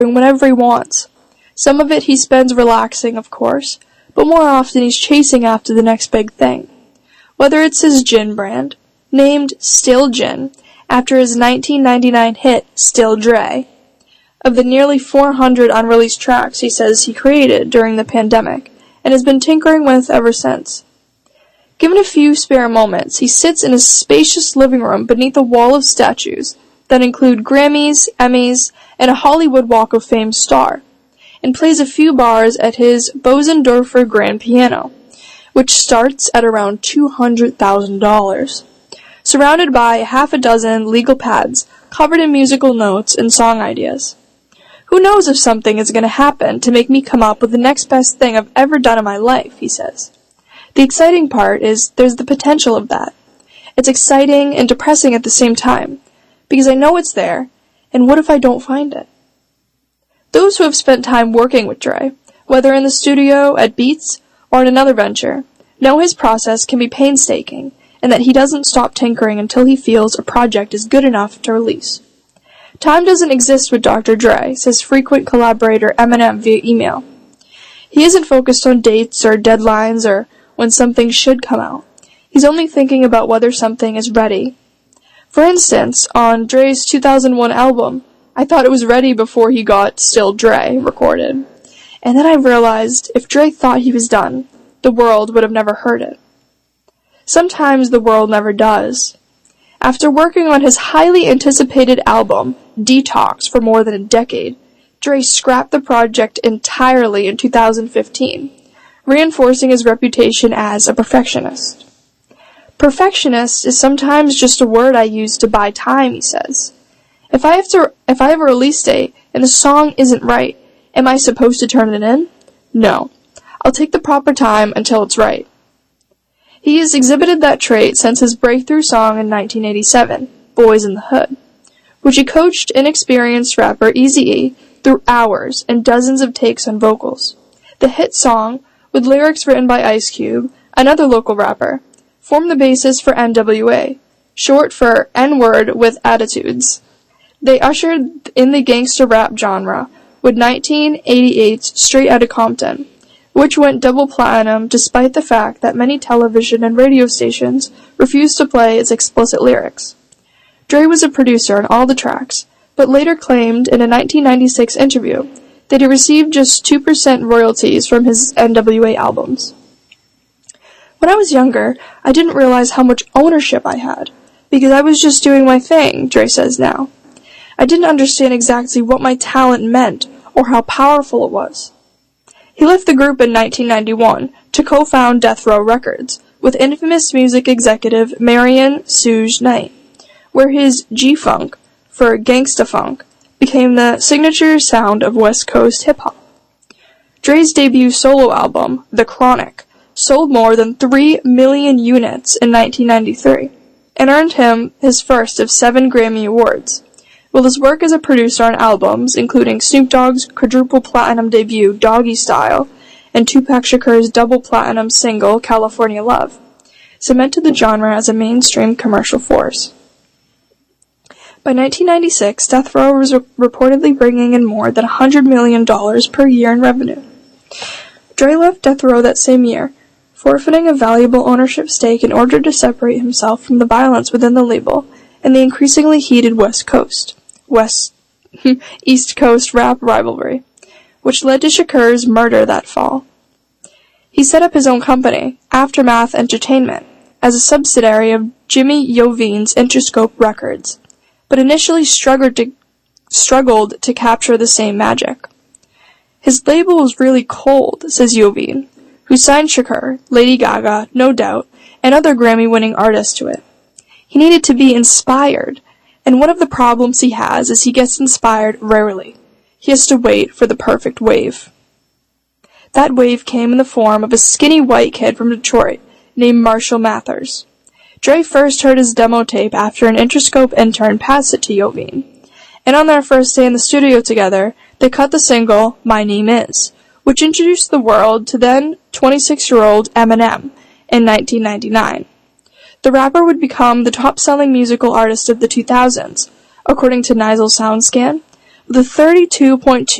whenever he wants. Some of it he spends relaxing, of course, but more often he's chasing after the next big thing. Whether it's his gin brand, named Still Gin, after his 1999 hit Still Dre. Of the nearly 400 unreleased tracks he says he created during the pandemic, and has been tinkering with ever since. Given a few spare moments, he sits in his spacious living room beneath a wall of statues that include Grammys, Emmys, and a Hollywood Walk of Fame star, and plays a few bars at his Bosendorfer grand piano, which starts at around $200,000. Surrounded by half a dozen legal pads covered in musical notes and song ideas. Who knows if something is going to happen to make me come up with the next best thing I've ever done in my life, he says. The exciting part is there's the potential of that. It's exciting and depressing at the same time, because I know it's there, and what if I don't find it? Those who have spent time working with Dre, whether in the studio, at Beats, or in another venture, know his process can be painstaking, and that he doesn't stop tinkering until he feels a project is good enough to release. Time doesn't exist with Dr. Dre, says frequent collaborator Eminem via email. He isn't focused on dates or deadlines or when something should come out. He's only thinking about whether something is ready. For instance, on Dre's 2001 album, I thought it was ready before he got Still Dre recorded. And then I realized if Dre thought he was done, the world would have never heard it. Sometimes the world never does. After working on his highly anticipated album, Detox, for more than a decade, Dre scrapped the project entirely in 2015, reinforcing his reputation as a perfectionist. Perfectionist is sometimes just a word I use to buy time, he says. If I have a release date and the song isn't right, am I supposed to turn it in? No. I'll take the proper time until it's right. He has exhibited that trait since his breakthrough song in 1987, Boys in the Hood, which he coached inexperienced rapper Eazy-E through hours and dozens of takes on vocals. The hit song, with lyrics written by Ice Cube, another local rapper, formed the basis for NWA, short for N-word with attitudes. They ushered in the gangster rap genre with 1988's Straight Outta Compton, which went double platinum despite the fact that many television and radio stations refused to play its explicit lyrics. Dre was a producer on all the tracks, but later claimed in a 1996 interview that he received just 2% royalties from his NWA albums. When I was younger, I didn't realize how much ownership I had, because I was just doing my thing, Dre says now. I didn't understand exactly what my talent meant or how powerful it was. He left the group in 1991 to co-found Death Row Records with infamous music executive Marion Suge Knight, where his G-Funk, for Gangsta Funk, became the signature sound of West Coast hip-hop. Dre's debut solo album, The Chronic, sold more than 3 million units in 1993 and earned him his first of 7 Grammy Awards. While his work as a producer on albums, including Snoop Dogg's quadruple platinum debut, Doggy Style, and Tupac Shakur's double platinum single, California Love, cemented the genre as a mainstream commercial force. By 1996, Death Row was reportedly bringing in more than $100 million per year in revenue. Dre left Death Row that same year, forfeiting a valuable ownership stake in order to separate himself from the violence within the label and the increasingly heated East Coast rap rivalry, which led to Shakur's murder that fall. He set up his own company, Aftermath Entertainment, as a subsidiary of Jimmy Iovine's Interscope Records, but initially struggled to capture the same magic. His label was really cold, says Iovine, who signed Shakur, Lady Gaga, No Doubt, and other Grammy-winning artists to it. He needed to be inspired, and one of the problems he has is he gets inspired rarely. He has to wait for the perfect wave. That wave came in the form of a skinny white kid from Detroit named Marshall Mathers. Dre first heard his demo tape after an Interscope intern passed it to Iovine, and on their first day in the studio together, they cut the single, My Name Is, which introduced the world to then 26-year-old Eminem in 1999. The rapper would become the top-selling musical artist of the 2000s, according to Nigel SoundScan, The 32.2